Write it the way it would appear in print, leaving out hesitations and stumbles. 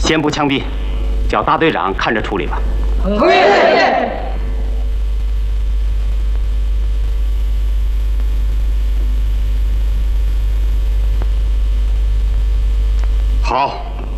先不枪毙，叫大队长看着处理吧。 同意。 好，